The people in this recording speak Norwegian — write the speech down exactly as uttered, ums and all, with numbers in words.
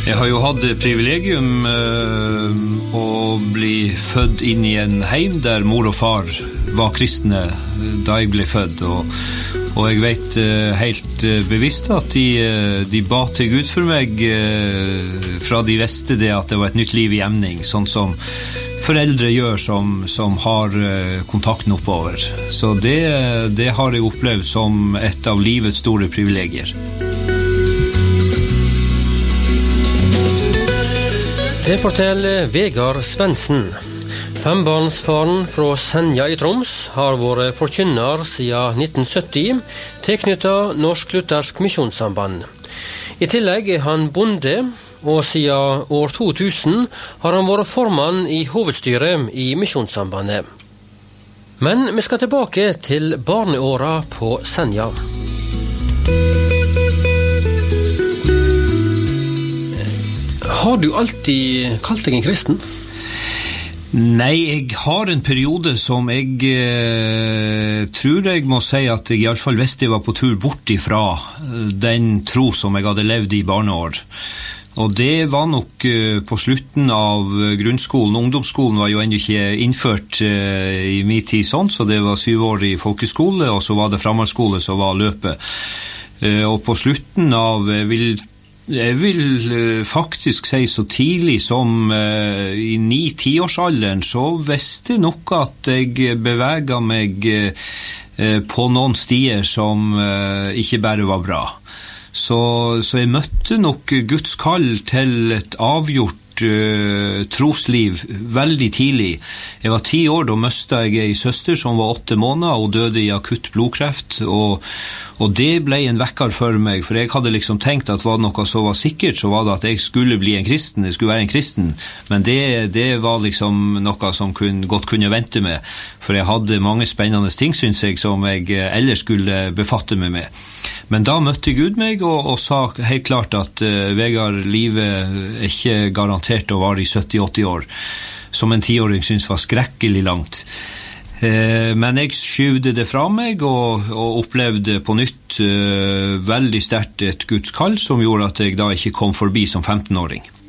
Jeg har jo hatt privilegium uh, å bli født inn i en heim der mor og far var kristne da jeg ble født, og, og jeg vet uh, helt uh, bevisst at de, uh, de ba til Gud for meg uh, fra de visste det at det var et nytt liv i emning, sånn som foreldre gjør som, som har uh, kontakten oppover. Så det, det har jeg opplevd som et av livets store privilegier. Det forteller Vegard Svendsen. Fembarnsfaren fra Senja i Troms har vært forkynner siden nitten sytti, tilknyttet Norsk Luthersk Misjonssamband. I tillegg er han bonde, og siden år to tusen har han vært formann i hovedstyret i Misjonssambandet. Men vi skal tilbake til barneåra på Senja. Har du alltid kalt deg en kristen? Nei, jeg har en periode som jeg eh, tror jeg må si at jeg i alle fall visste jeg var på tur bort ifra den tro som jeg hadde levd i barneår. Og det var nok eh, på slutten av grunnskolen. Ungdomsskolen var jo ennå ikke innført eh, i min tid sånn, så det var syv år i folkeskole, og så var det framhaldsskole som var løpet. Eh, og på slutten av, jeg vil Jeg vil uh, faktisk si så tidlig som uh, i ni-tiårsalderen så visste jeg nok at jeg beveget meg uh, på noen stier som uh, ikke bare var bra. Så, så jeg møtte nok Guds kall til et avgjort uh, trosliv veldig tidlig. Jeg var ti år, da mistet jeg en søster som var åtte måneder og døde i akutt blodkreft, og Og det ble en vekker for meg, for jeg hadde liksom tenkt at var det noe som var sikkert, så var det at jeg skulle bli en kristen, jeg skulle være en kristen. Men det, det var liksom noe som kun, godt kunne vente med, for jeg hadde mange spennende ting, synes jeg, som jeg ellers skulle befatte meg med. Men da møtte Gud meg og, og sa helt klart at uh, Vegard, livet er ikke garantert å vare i sytti-åtti år, som en tiåring synes var skrekkelig langt. Men jeg skyvde det fra meg og, og opplevde på nytt uh, veldig sterkt et Guds kall som gjorde at jeg da ikke kom forbi som femtenåring.